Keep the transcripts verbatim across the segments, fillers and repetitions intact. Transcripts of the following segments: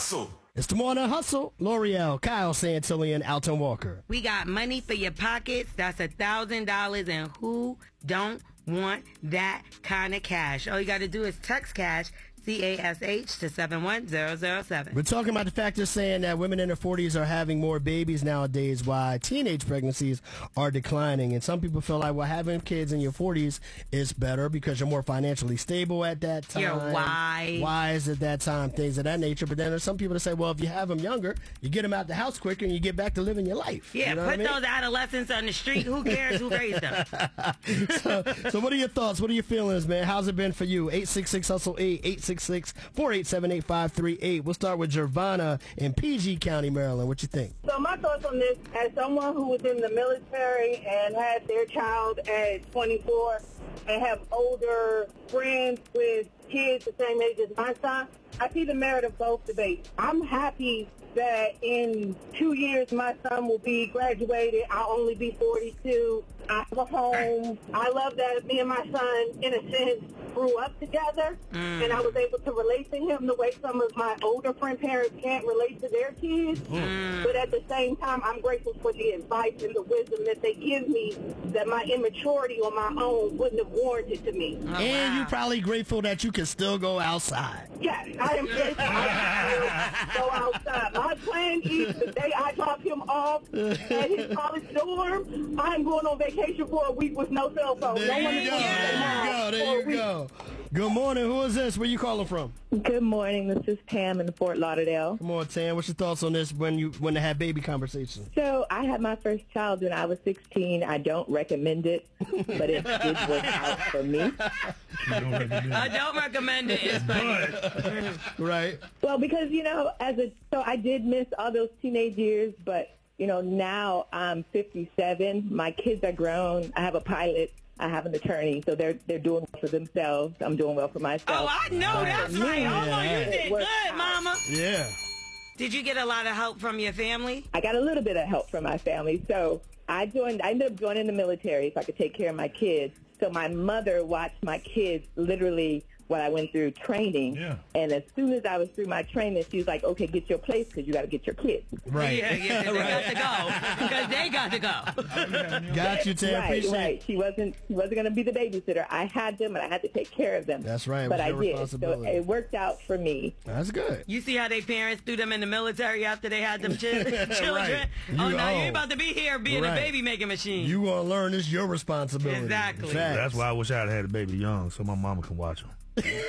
Hustle. It's the Morning Hustle. L'Oreal, Kyle Santillan, Alton Walker. We got money for your pockets. That's a thousand dollars, and who don't want that kind of cash? All you got to do is text cash, C A S H, to seven one zero zero seven. We're talking about the factors saying that women in their forties are having more babies nowadays, while teenage pregnancies are declining. And some people feel like, well, having kids in your forties is better because you're more financially stable at that time. You're wise. Wise at that time, things of that nature. But then there's some people that say, well, if you have them younger, you get them out the house quicker and you get back to living your life. Yeah, you know put what I mean? those adolescents on the street. Who cares who raised them? so, so what are your thoughts? What are your feelings, man? How's it been for you? eight six six hustle eight, eight six six, four eight seven, eight five three eight. We'll start with Gervana in P G County, Maryland. What you think? So my thoughts on this, as someone who was in the military and had their child at twenty-four and have older friends with kids the same age as my son, I see the merit of both debates. I'm happy that in two years my son will be graduated. I'll only be forty-two. I have a home. I love that me and my son, in a sense, grew up together, mm. and I was able to relate to him the way some of my older friend parents can't relate to their kids. Mm. But at the same time, I'm grateful for the advice and the wisdom that they give me that my immaturity on my own wouldn't have warranted to me. Oh, and wow. You're probably grateful that you can still go outside. Yes, I am grateful I can still go outside. My plan is the day I drop him off at his college dorm, I'm going on vacation for a week with no cell phone. There no you go. There you go. There you go. Good morning. Who is this? Where you calling from? Good morning. This is Pam in Fort Lauderdale. Come on, Tam. What's your thoughts on this when you when they have baby conversations? So I had my first child when I was sixteen. I don't recommend it, but it did work out for me. I don't recommend it. It's funny. Right. Well, because, you know, as a so I did miss all those teenage years, but, you know, now I'm fifty-seven. My kids are grown. I have a pilot. I have an attorney, so they're they're doing well for themselves. I'm doing well for myself. Oh, I know. So that's right. Hold on, you did good, out. Mama. Yeah. Did you get a lot of help from your family? I got a little bit of help from my family. So I joined. I ended up joining the military so I could take care of my kids. So my mother watched my kids literally when I went through training. Yeah. And as soon as I was through my training, she was like, okay, get your place because you got to get your kids. Right. Yeah, yeah, they right. got to go because they got to go. Got you, Tam. Right, Appreciate right. it. She wasn't, she wasn't going to be the babysitter. I had them, and I had to take care of them. That's right. It But was I your did. So responsibility. it worked out for me. That's good. You see how their parents threw them in the military after they had them ch- children? Right. Oh, You- no, you oh. ain't about to be here being Right. a baby-making machine. You gonna learn it's your responsibility. Exactly. Facts. That's why I wish I had had a baby young so my mama can watch him.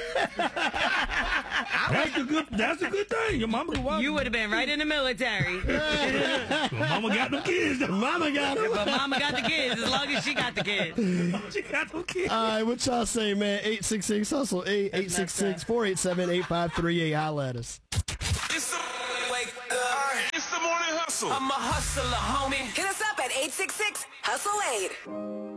That's a good. That's a good thing. Your mama can watch. You would have been right in the military. Well, mama got them kids. Though. Mama got them. But mama got the kids as long as she got the kids. She got them kids. All right, what y'all say, man? eight six six hustle eight, eight six six, four eight seven, eight five three eight. Holla at us. It's the, wake up. It's the Morning Hustle. I'm a hustler, homie. Hit us up at eight six six hustle eight.